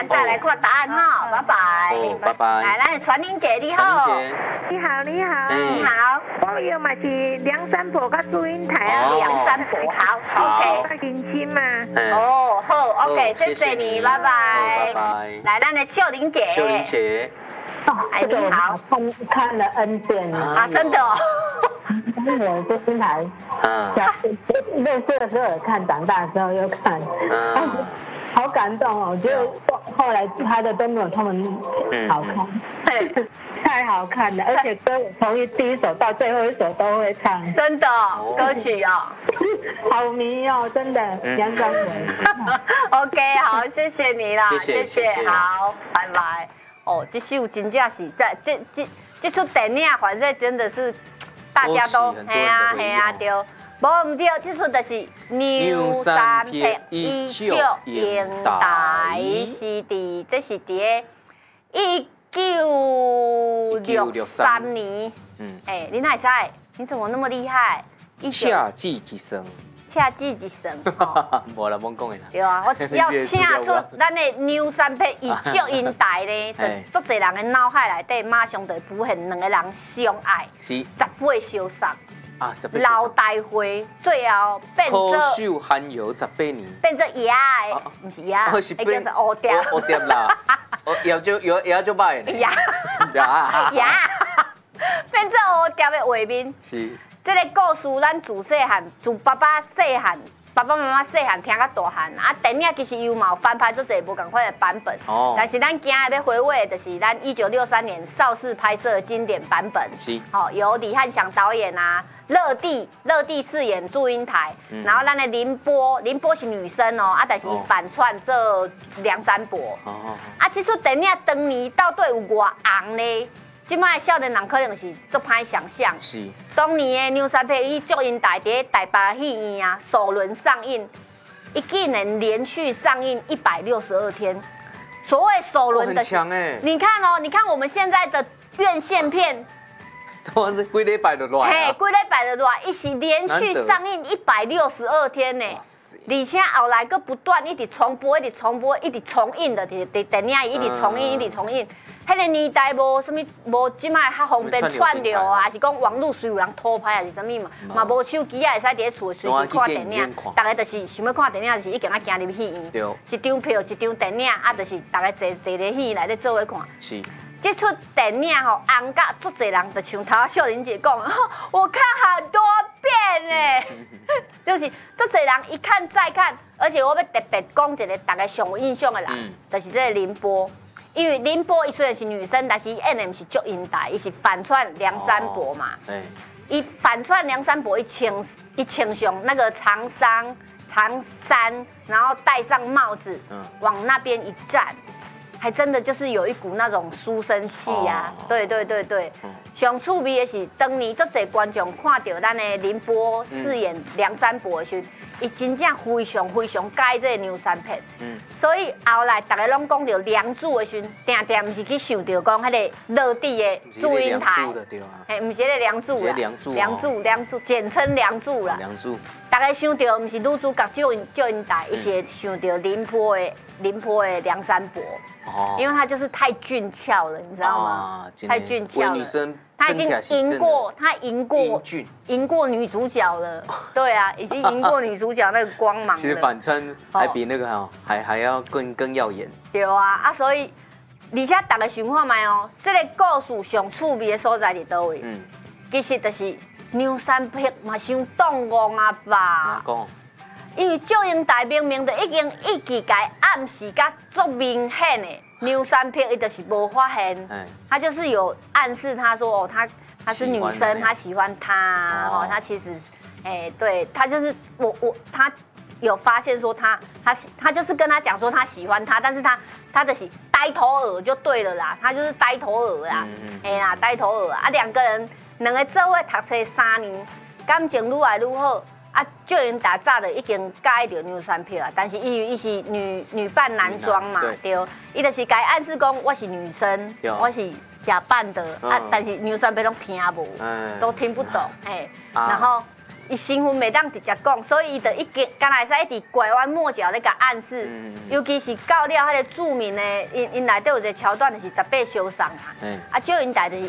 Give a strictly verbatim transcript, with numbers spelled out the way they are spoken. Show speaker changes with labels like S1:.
S1: 咱再来看答案哈，拜拜。
S2: 哦，拜拜。
S1: 来，咱的传玲姐你好。
S2: 传玲姐，
S3: 你好，你好，
S1: 你好。
S3: 我要嘛是梁山伯跟祝英台啊。
S1: 梁山伯，好 ，OK。
S3: 亲亲嘛。
S1: 哦，好 ，OK，谢谢你，拜拜。
S2: 拜拜。
S1: 来，咱的秀玲姐。
S2: 秀玲姐。
S1: 哎，你好。
S3: 看看了 N 遍了
S1: 啊，真的哦。
S3: 我祝英台。
S2: 嗯。
S3: 认识的时候有看，长大的时候又看。嗯。好感动哦！我觉得后来他的都没有他们好看，嗯、太好看了，而且歌我从第一首到最后一首都会唱，
S1: 真的、哦、歌曲哦，
S3: 好迷哦，真的梁山伯。
S1: OK， 好，谢谢你啦，
S2: 谢谢，
S1: 谢谢，好，拜拜。哦，这首真正是在这这这出电影，反正真的是大家都嘿啊嘿啊对。无唔对，这出就是牛山片依旧应台，是伫这是伫一九六三年。嗯，哎，你哪会知？你怎么那么厉害？
S2: 恰记一声，
S1: 恰记一声。
S2: 无啦，罔讲的啦。
S1: 对啊，我只要请出咱的牛山片依旧应台呢，就足侪人的脑海内底马上就浮现两个人相爱，
S2: 是十
S1: 八相送。
S2: 啊，
S1: 老大会最后变做
S2: 苦守寒窑十八年，
S1: 变做野的，不是野，会叫做乌蝶。
S2: 乌蝶啦，也就也也就歹的。
S1: 野野，变做乌蝶的画面。
S2: 是。
S1: 这个故事咱自细汉，自爸爸细汉，爸爸妈妈细汉听到大汉，啊，电影其实有嘛有翻拍做侪无共款的版本。哦。但是咱今日要回味的就是咱一九六三年邵氏拍摄的经典版本。
S2: 是。
S1: 好，由李汉祥导演啊。乐蒂，乐蒂饰演祝英台，嗯、然后咱的凌波，凌波是女生哦，啊，但是伊反串做梁山伯。哦。啊，这出电影当年到底有偌红呢？即摆少年人可能是足歹想象。
S2: 是。
S1: 当年的牛山片以祝英台伫台北戏院啊首轮上映，伊竟然连续上映一百六十二天。所谓首轮的，
S2: 很强哎。
S1: 你看哦，你看我们现在的院线片。
S2: 这是几礼拜就乱啊！
S1: 嘿，几礼拜就乱，伊是连续上映一百六十二天呢，而且后来佫不断一直重播，一直重播，一直重映的，伫伫电影一直重映，一直重映。迄个年代无什么，无即摆较方便串流啊，还是讲网络随有人偷拍，还是什么嘛，嘛无手机啊，会使伫咧厝随时看电影。大家就是想要看电影，就是一定要行入戏院，一张票一张电影，啊，就是大家坐坐咧戏院内咧做伙看。是。这出电影吼，红甲足侪人，就像头仔秀玲姐讲，我看很多遍呢，就是足侪人一看再看，而且我要特别讲一个大家上有印象的人，嗯、就是这个凌波，因为凌波伊虽然是女生，但是伊演的不是祝英台，伊是反串梁山伯嘛，伊、哦、反串梁山伯，一穿一穿上那个长衫长衫，然后戴上帽子，嗯、往那边一站。还真的就是有一股那种书生气啊！哦、对对对对，上趣味的是当年足侪观众看到咱的凌波饰演梁山伯的时候，伊、嗯、真正非常非常介意这个牛山片。嗯，所以后来大家拢讲到梁祝的时候，定定唔是去想到讲迄个乐蒂的祝英台，哎，唔是迄个梁祝啦，梁祝梁祝，简称梁祝啦。
S2: 梁祝。
S1: 大家想到唔是女主角祝英祝英台，伊是想到凌波的凌波的梁山伯。哦，因为他就是太俊俏了，你知道吗？太俊俏了，
S2: 女生
S1: 他已经赢过，他赢过，赢过女主角了。对啊，已经赢过女主角那个光芒了。
S2: 其实反穿还比那个还还还要更更耀眼。
S1: 对啊，啊，所以而且大家想看卖哦，这个故事上趣味的所在伫倒位？嗯，其实就是牛山片嘛，伤动望啊吧。
S2: 怎讲？
S1: 因为祝英台明明就已经一直甲暗示甲足明显的，牛山片伊就是无发现，他就是有暗示他说哦，他他是女生，他喜欢他哦，他其实，哎，对他就是我我他有发现说他他他就是跟他讲说他喜欢他，但是他他的是呆头鹅就对了啦，他就是呆头鹅啦，哎啦呆头鹅啊，两个人两个做伙读册三年，感情愈来愈好。啊，祝英台早就已经介意到牛山片啊，但是因为伊是女女扮男装嘛，对，伊就是该暗示讲我是女生，我是假扮的啊，但是牛山片都听无，都听不懂，哎，然后伊身份袂当直接讲，所以伊就一直敢若会使一直拐弯抹角咧甲暗示，嗯、尤其是到了迄个著名的，因因内底有一个桥段就是十八相送嘛，嗯、啊，少因代就是